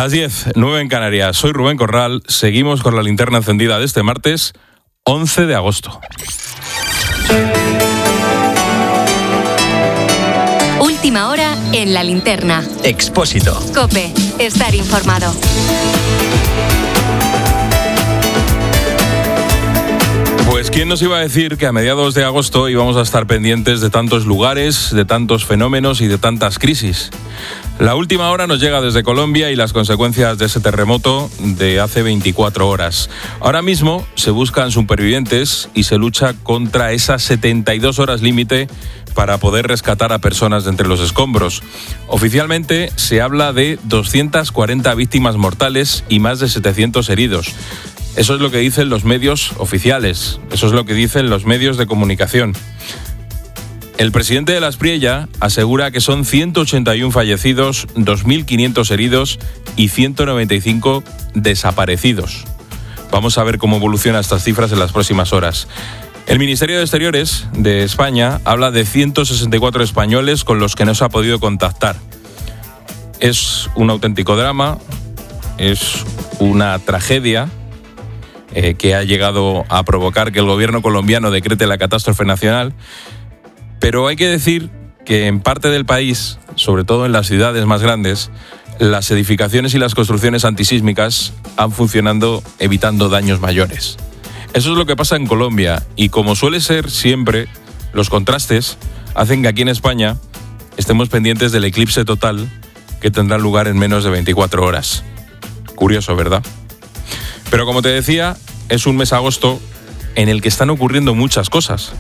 Las 10, 9 en Canarias. Soy Rubén Corral. Seguimos con la linterna encendida de este martes 11 de agosto. Última hora en la linterna. Expósito. COPE. Estar informado. Pues quién nos iba a decir que a mediados de agosto íbamos a estar pendientes de tantos lugares, de tantos fenómenos y de tantas crisis. La última hora nos llega desde Colombia y las consecuencias de ese terremoto de hace 24 horas. Ahora mismo se buscan supervivientes y se lucha contra esas 72 horas límite para poder rescatar a personas de entre los escombros. Oficialmente se habla de 240 víctimas mortales y más de 700 heridos. Eso es lo que dicen los medios oficiales, eso es lo que dicen los medios de comunicación. El presidente de la Aspriella asegura que son 181 fallecidos, 2.500 heridos y 195 desaparecidos. Vamos a ver cómo evolucionan estas cifras en las próximas horas. El Ministerio de Exteriores de España habla de 164 españoles con los que no se ha podido contactar. Es un auténtico drama, es una tragedia que ha llegado a provocar que el gobierno colombiano decrete la catástrofe nacional. Pero hay que decir que en parte del país, sobre todo en las ciudades más grandes, las edificaciones y las construcciones antisísmicas han funcionado evitando daños mayores. Eso es lo que pasa en Colombia y como suele ser siempre, los contrastes hacen que aquí en España estemos pendientes del eclipse total que tendrá lugar en menos de 24 horas. Curioso, ¿verdad? Pero como te decía, es un mes agosto en el que están ocurriendo muchas cosas.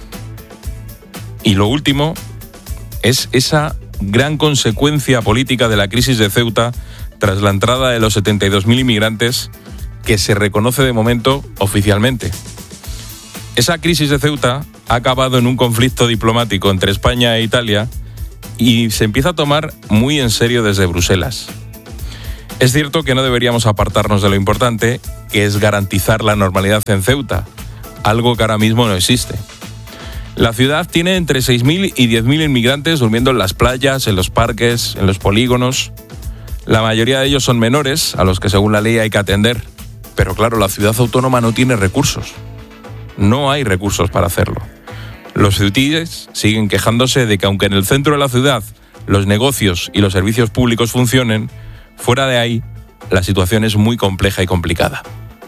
Y lo último es esa gran consecuencia política de la crisis de Ceuta tras la entrada de los 72.000 inmigrantes que se reconoce de momento oficialmente. Esa crisis de Ceuta ha acabado en un conflicto diplomático entre España e Italia y se empieza a tomar muy en serio desde Bruselas. Es cierto que no deberíamos apartarnos de lo importante, que es garantizar la normalidad en Ceuta, algo que ahora mismo no existe. La ciudad tiene entre 6.000 y 10.000 inmigrantes durmiendo en las playas, en los parques, en los polígonos. La mayoría de ellos son menores, a los que según la ley hay que atender. Pero claro, la ciudad autónoma no tiene recursos. No hay recursos para hacerlo. Los ceutíes siguen quejándose de que aunque en el centro de la ciudad los negocios y los servicios públicos funcionen, fuera de ahí la situación es muy compleja y complicada.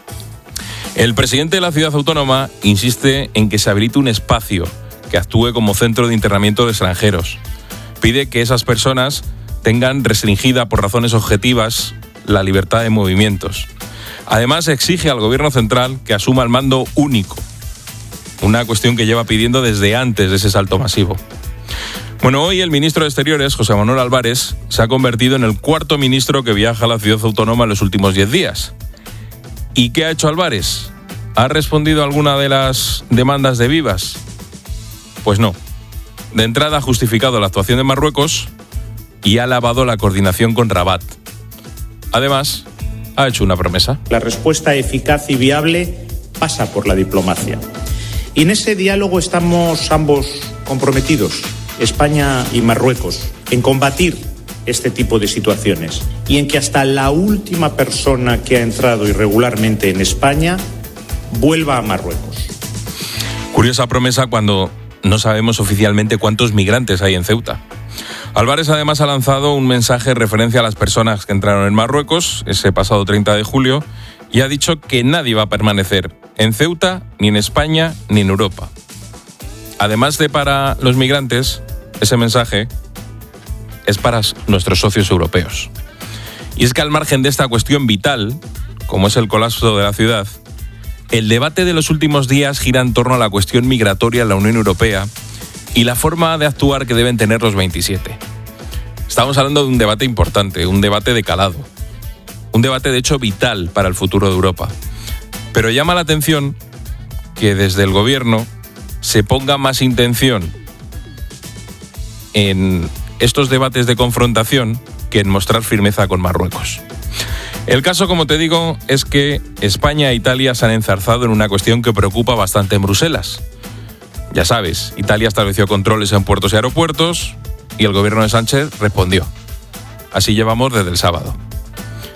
El presidente de la ciudad autónoma insiste en que se habilite un espacio que actúe como centro de internamiento de extranjeros. Pide que esas personas tengan restringida por razones objetivas la libertad de movimientos. Además, exige al gobierno central que asuma el mando único, una cuestión que lleva pidiendo desde antes de ese salto masivo. Bueno, hoy el ministro de Exteriores, José Manuel Álvarez, se ha convertido en el cuarto ministro que viaja a la ciudad autónoma en los últimos 10 días. ¿Y qué ha hecho Álvarez? ¿Ha respondido a alguna de las demandas de Vivas? Pues no. De entrada ha justificado la actuación de Marruecos y ha alabado la coordinación con Rabat. Además, ha hecho una promesa. La respuesta eficaz y viable pasa por la diplomacia. Y en ese diálogo estamos ambos comprometidos, España y Marruecos, en combatir este tipo de situaciones y en que hasta la última persona que ha entrado irregularmente en España vuelva a Marruecos. Curiosa promesa cuando no sabemos oficialmente cuántos migrantes hay en Ceuta. Álvarez además ha lanzado un mensaje en referencia a las personas que entraron en Marruecos ese pasado 30 de julio y ha dicho que nadie va a permanecer en Ceuta, ni en España, ni en Europa. Además de para los migrantes, ese mensaje es para nuestros socios europeos. Y es que al margen de esta cuestión vital, como es el colapso de la ciudad, el debate de los últimos días gira en torno a la cuestión migratoria en la Unión Europea y la forma de actuar que deben tener los 27. Estamos hablando de un debate importante, un debate de calado, un debate de hecho vital para el futuro de Europa. Pero llama la atención que desde el gobierno se ponga más intención en estos debates de confrontación que en mostrar firmeza con Marruecos. El caso, como te digo, es que España e Italia se han enzarzado en una cuestión que preocupa bastante en Bruselas. Ya sabes, Italia estableció controles en puertos y aeropuertos y el gobierno de Sánchez respondió. Así llevamos desde el sábado.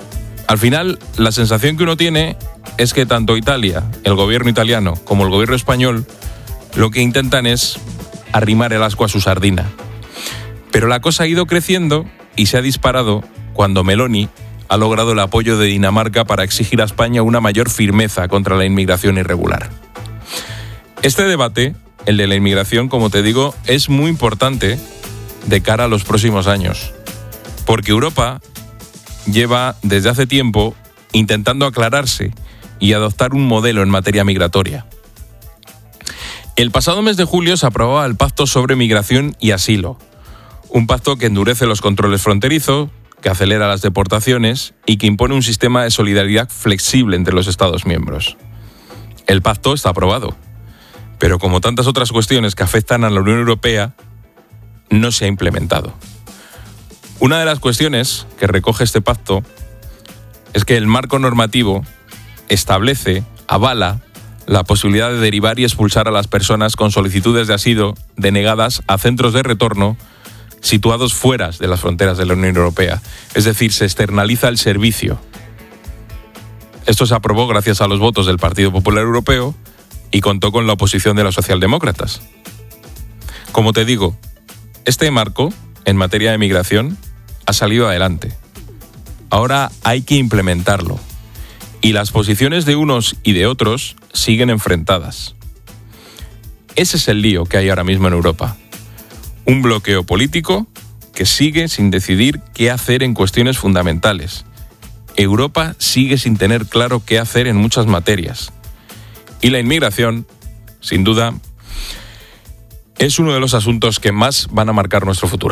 Al final, la sensación que uno tiene es que tanto Italia, el gobierno italiano, como el gobierno español, lo que intentan es arrimar el ascua a su sardina. Pero la cosa ha ido creciendo y se ha disparado cuando Meloni ha logrado el apoyo de Dinamarca para exigir a España una mayor firmeza contra la inmigración irregular. Este debate, el de la inmigración, como te digo, es muy importante de cara a los próximos años, porque Europa lleva desde hace tiempo intentando aclararse y adoptar un modelo en materia migratoria. El pasado mes de julio se aprobaba el Pacto sobre Migración y Asilo, un pacto que endurece los controles fronterizos, que acelera las deportaciones y que impone un sistema de solidaridad flexible entre los Estados miembros. El pacto está aprobado, pero como tantas otras cuestiones que afectan a la Unión Europea, no se ha implementado. Una de las cuestiones que recoge este pacto es que el marco normativo establece, avala, la posibilidad de derivar y expulsar a las personas con solicitudes de asilo denegadas a centros de retorno situados fuera de las fronteras de la Unión Europea. Es decir, se externaliza el servicio. Esto se aprobó gracias a los votos del Partido Popular Europeo y contó con la oposición de los socialdemócratas. Como te digo, este marco, en materia de migración, ha salido adelante. Ahora hay que implementarlo. Y las posiciones de unos y de otros siguen enfrentadas. Ese es el lío que hay ahora mismo en Europa. Un bloqueo político que sigue sin decidir qué hacer en cuestiones fundamentales. Europa sigue sin tener claro qué hacer en muchas materias. Y la inmigración, sin duda, es uno de los asuntos que más van a marcar nuestro futuro.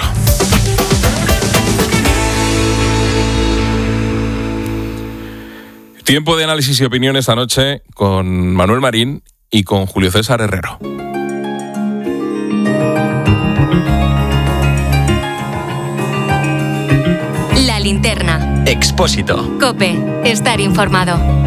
Tiempo de análisis y opinión esta noche con Manuel Marín y con Julio César Herrero. La linterna. Expósito. COPE. Estar informado.